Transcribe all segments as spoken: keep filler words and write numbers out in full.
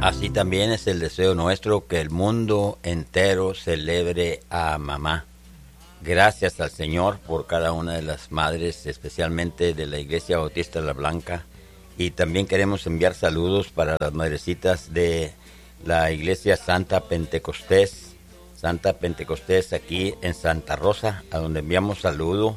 Así también es el deseo nuestro que el mundo entero celebre a mamá. Gracias al Señor por cada una de las madres, especialmente de la Iglesia Bautista La Blanca. Y también queremos enviar saludos para las madrecitas de la Iglesia Santa Pentecostés, Santa Pentecostés aquí en Santa Rosa, a donde enviamos saludo.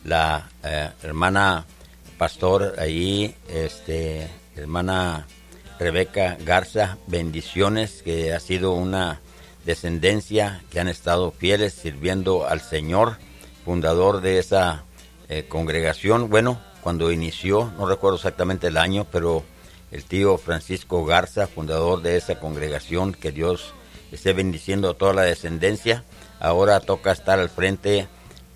La eh, hermana pastor ahí, este, hermana Rebeca Garza, bendiciones, que ha sido una descendencia que han estado fieles sirviendo al Señor, fundador de esa eh, congregación. Bueno, cuando inició, no recuerdo exactamente el año, pero el tío Francisco Garza, fundador de esa congregación, que Dios esté bendiciendo a toda la descendencia. Ahora toca estar al frente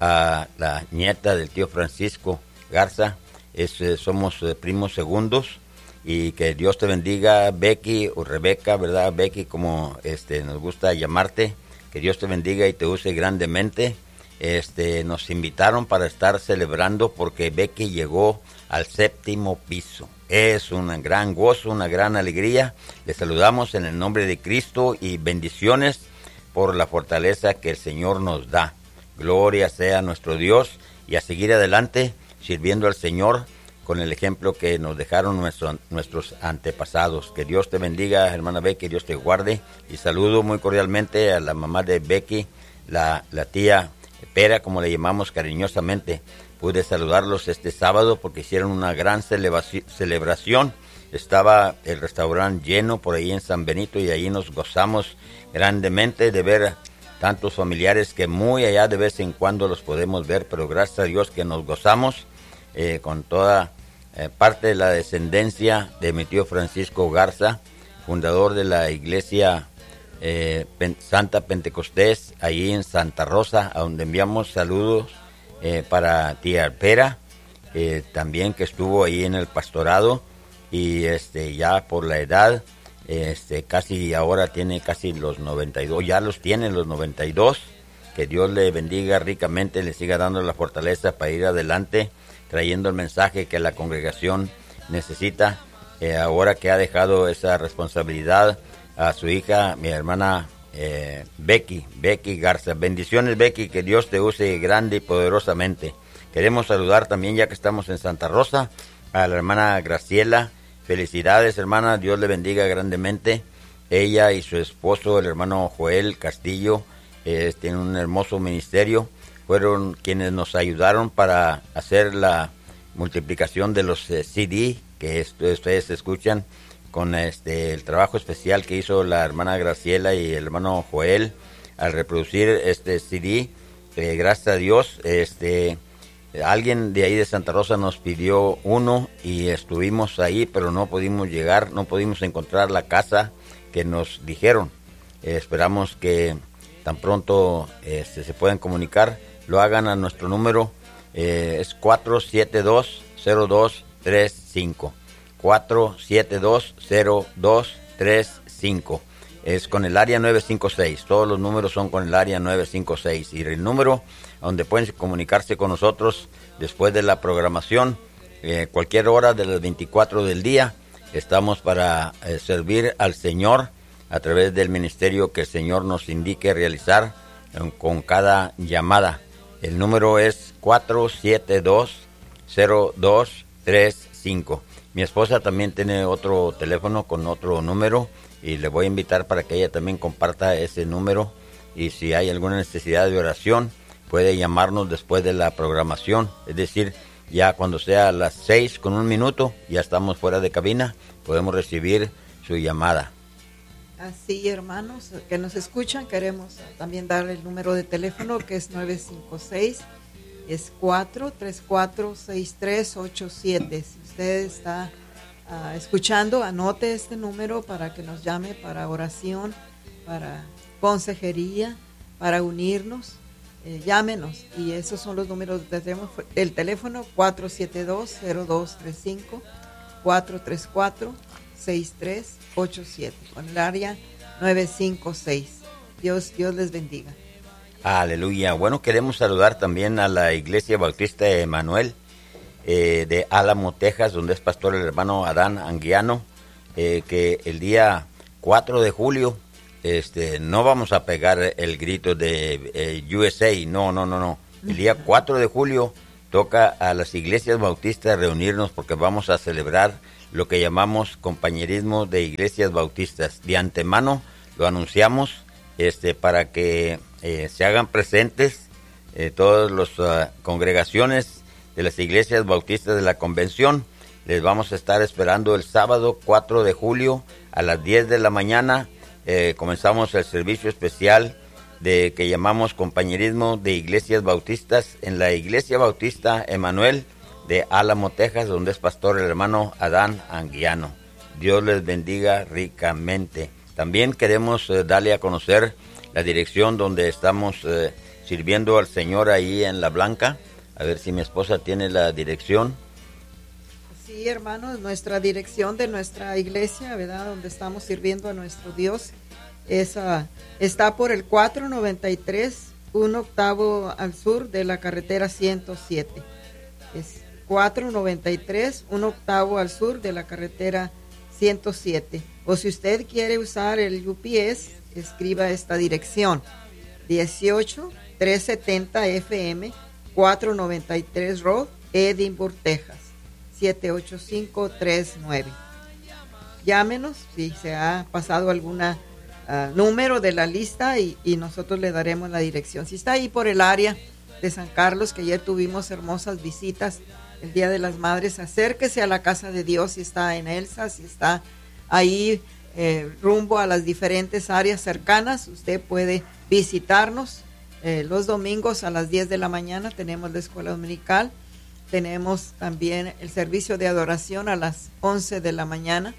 a la nieta del tío Francisco Garza. Es, eh, somos eh, primos segundos. Y que Dios te bendiga, Becky o Rebeca, ¿verdad? Becky, como este nos gusta llamarte. Que Dios te bendiga y te use grandemente. Este, nos invitaron para estar celebrando porque Becky llegó al séptimo piso. Es un gran gozo, una gran alegría. Les saludamos en el nombre de Cristo y bendiciones por la fortaleza que el Señor nos da. Gloria sea a nuestro Dios y a seguir adelante sirviendo al Señor con el ejemplo que nos dejaron nuestro, nuestros antepasados. Que Dios te bendiga, hermana Becky, Dios te guarde. Y saludo muy cordialmente a la mamá de Becky, la, la tía Pera, como le llamamos cariñosamente. Pude saludarlos este sábado porque hicieron una gran celebración. Estaba el restaurante lleno por ahí en San Benito y ahí nos gozamos grandemente de ver tantos familiares que muy allá de vez en cuando los podemos ver, pero gracias a Dios que nos gozamos eh, con toda eh, parte de la descendencia de mi tío Francisco Garza, fundador de la iglesia eh, Santa Pentecostés, ahí en Santa Rosa, a donde enviamos saludos eh, para tía Pera, eh, también que estuvo ahí en el pastorado y este ya por la edad, este casi ahora tiene casi los noventa y dos, ya los tiene los noventa y dos. Que Dios le bendiga ricamente, le siga dando la fortaleza para ir adelante, trayendo el mensaje que la congregación necesita, eh, ahora que ha dejado esa responsabilidad a su hija, mi hermana eh, Becky, Becky Garza. Bendiciones, Becky, que Dios te use grande y poderosamente. Queremos saludar también, ya que estamos en Santa Rosa, a la hermana Graciela. Felicidades, hermana, Dios le bendiga grandemente. Ella y su esposo, el hermano Joel Castillo, eh, tienen un hermoso ministerio. Fueron quienes nos ayudaron para hacer la multiplicación de los eh, C D que esto, ustedes escuchan, con este el trabajo especial que hizo la hermana Graciela y el hermano Joel al reproducir este C D. Eh, gracias a Dios, este alguien de ahí de Santa Rosa nos pidió uno y estuvimos ahí, pero no pudimos llegar, no pudimos encontrar la casa que nos dijeron. Eh, esperamos que tan pronto este, se puedan comunicar, lo hagan a nuestro número, eh, es cuatro siete dos, cero dos tres cinco. cuatro siete dos, cero dos tres cinco. Es con el área nueve cinco seis. Todos los números son con el área nueve cinco seis. Y el número donde pueden comunicarse con nosotros después de la programación, eh, cualquier hora de las veinticuatro del día, estamos para eh, servir al Señor a través del ministerio que el Señor nos indique realizar eh, con cada llamada. El número es cuatro siete dos, cero dos tres cinco. Mi esposa también tiene otro teléfono con otro número y le voy a invitar para que ella también comparta ese número, y si hay alguna necesidad de oración puede llamarnos después de la programación, es decir, ya cuando sea a las seis con un minuto, ya estamos fuera de cabina, podemos recibir su llamada. Así, hermanos que nos escuchan, queremos también dar el número de teléfono, que es nueve cinco seis, es cuatro tres cuatro, seis tres ocho siete. Si usted está uh, escuchando, anote este número para que nos llame para oración, para consejería, para unirnos. Eh, llámenos, y esos son los números del teléfono: cuatro siete dos, cero dos tres cinco, cuatro tres cuatro, seis tres ocho siete, con el área nueve cinco seis. Dios, Dios les bendiga. Aleluya. Bueno, queremos saludar también a la Iglesia Bautista de Emanuel eh, de Álamo, Texas, donde es pastor el hermano Adán Anguiano, eh, que el día cuatro de julio, este, no vamos a pegar el grito de eh, U S A, no, no, no, no. El día cuatro de julio toca a las iglesias bautistas reunirnos porque vamos a celebrar lo que llamamos compañerismo de iglesias bautistas. De antemano lo anunciamos este, para que eh, se hagan presentes eh, todas las uh, congregaciones de las iglesias bautistas de la convención. Les vamos a estar esperando el sábado cuatro de julio a las diez de la mañana. Eh, comenzamos el servicio especial de que llamamos compañerismo de iglesias bautistas en la iglesia bautista Emanuel de Álamo, Texas, donde es pastor el hermano Adán Anguiano. Dios les bendiga ricamente. También queremos eh, darle a conocer la dirección donde estamos eh, sirviendo al Señor ahí en La Blanca. A ver si mi esposa tiene la dirección. Sí, hermanos, nuestra dirección de nuestra iglesia, ¿verdad?, donde estamos sirviendo a nuestro Dios, es, uh, está por el cuatro noventa y tres, un octavo al sur de la carretera ciento siete. Es cuatro noventa y tres, un octavo al sur de la carretera ciento siete. O si usted quiere usar el U P S, escriba esta dirección: dieciocho trescientos setenta F M, cuatrocientos noventa y tres Road, Edinburgh, Texas, siete ocho cinco tres nueve. Llámenos si se ha pasado alguna uh, número de la lista y, y nosotros le daremos la dirección. Si está ahí por el área de San Carlos, que ayer tuvimos hermosas visitas el Día de las Madres, acérquese a la Casa de Dios. Si está en Elsa, si está ahí eh, rumbo a las diferentes áreas cercanas, usted puede visitarnos. Eh, los domingos a las diez de la mañana tenemos la escuela dominical. Tenemos también el servicio de adoración a las once de la mañana.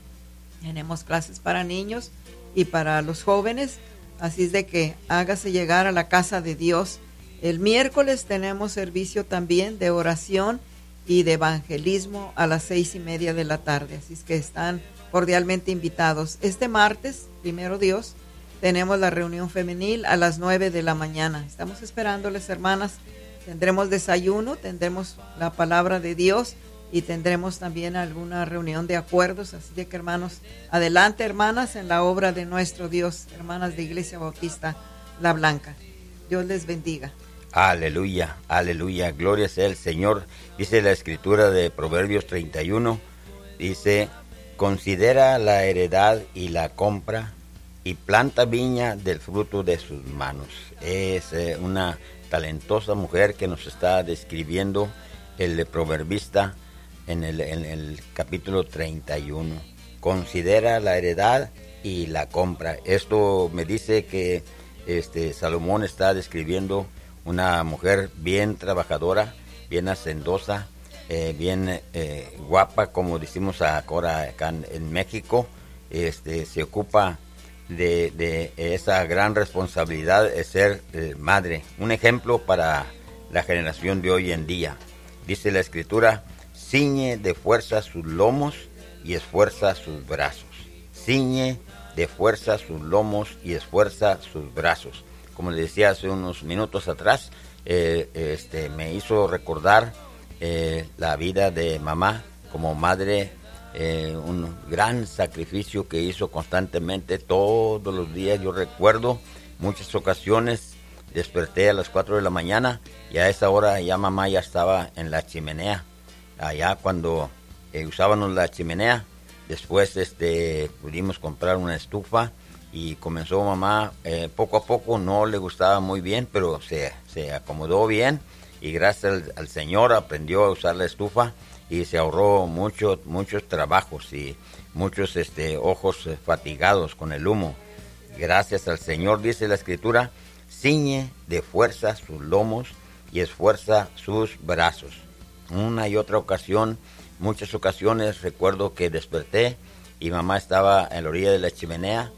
Tenemos clases para niños y para los jóvenes. Así es de que hágase llegar a la casa de Dios. El miércoles tenemos servicio también de oración y de evangelismo a las seis y media de la tarde. Así es que están cordialmente invitados. Este martes, primero Dios, tenemos la reunión femenil a las nueve de la mañana. Estamos esperándoles, hermanas. Tendremos desayuno, tendremos la palabra de Dios y tendremos también alguna reunión de acuerdos. Así de que, hermanos, adelante, hermanas, en la obra de nuestro Dios, hermanas de Iglesia Bautista La Blanca. Dios les bendiga. Aleluya, aleluya, gloria sea el Señor. Dice la escritura de Proverbios treinta y uno, dice: considera la heredad y la compra y planta viña del fruto de sus manos. Es eh, una talentosa mujer que nos está describiendo el proverbista en el, en el capítulo treinta y uno. Considera la heredad y la compra. Esto me dice que este Salomón está describiendo una mujer bien trabajadora, bien hacendosa, eh, bien eh, guapa, como decimos ahora acá en, en México. Este, se ocupa De, de esa gran responsabilidad de ser eh, madre, un ejemplo para la generación de hoy en día. Dice la escritura: ciñe de fuerza sus lomos y esfuerza sus brazos. Ciñe de fuerza sus lomos y esfuerza sus brazos. Como les decía hace unos minutos atrás, eh, este, me hizo recordar eh, la vida de mamá como madre. Eh, un gran sacrificio que hizo constantemente todos los días. Yo recuerdo muchas ocasiones desperté a las cuatro de la mañana y a esa hora ya mamá ya estaba en la chimenea, allá cuando eh, usábamos la chimenea. Después este pudimos comprar una estufa y comenzó mamá eh, poco a poco. No le gustaba muy bien, pero se, se acomodó bien y gracias al, al Señor aprendió a usar la estufa y se ahorró muchos muchos trabajos y muchos este ojos fatigados con el humo. Gracias al Señor, dice la escritura: ciñe de fuerza sus lomos y esfuerza sus brazos. Una y otra ocasión, muchas ocasiones recuerdo que desperté y mamá estaba en la orilla de la chimenea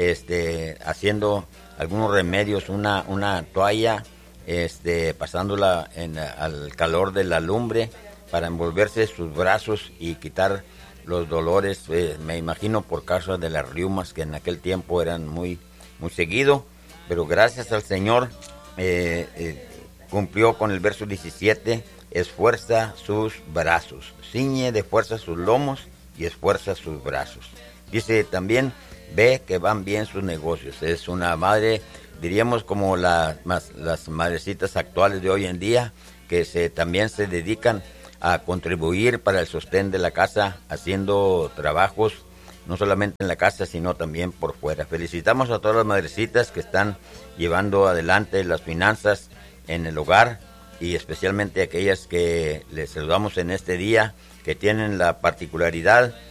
este haciendo algunos remedios, una una toalla este pasándola en, al calor de la lumbre para envolverse sus brazos y quitar los dolores, eh, me imagino por causa de las riumas que en aquel tiempo eran muy, muy seguido, pero gracias al Señor eh, eh, cumplió con el verso diecisiete: esfuerza sus brazos, ciñe de fuerza sus lomos y esfuerza sus brazos. Dice también ve que van bien sus negocios. Es una madre, diríamos como la, más, las madrecitas actuales de hoy en día, que se, también se dedican a contribuir para el sostén de la casa, haciendo trabajos no solamente en la casa, sino también por fuera. Felicitamos a todas las madrecitas que están llevando adelante las finanzas en el hogar, y especialmente a aquellas que les saludamos en este día, que tienen la particularidad